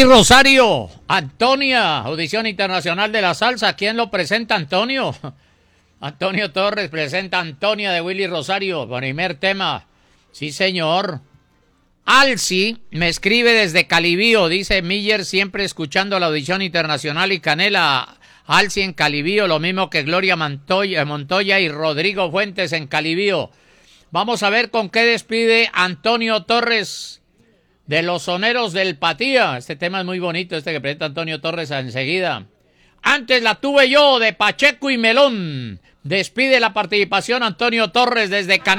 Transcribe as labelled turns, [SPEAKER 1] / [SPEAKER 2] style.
[SPEAKER 1] Willy Rosario, Antonia, audición internacional de la salsa. ¿Quién lo presenta, Antonio? Antonio Torres presenta a Antonia de Willy Rosario, primer tema. Sí, señor. Alci me escribe desde Calibío, dice Miller, siempre escuchando la audición internacional y Canela. Alci en Calibío, lo mismo que Gloria Montoya y Rodrigo Fuentes en Calibío. Vamos a ver con qué despide Antonio Torres de los Soneros del Patía. Este tema es muy bonito, este que presenta Antonio Torres enseguida. Antes la tuve yo, de Pacheco y Melón. Despide la participación Antonio Torres desde Canela.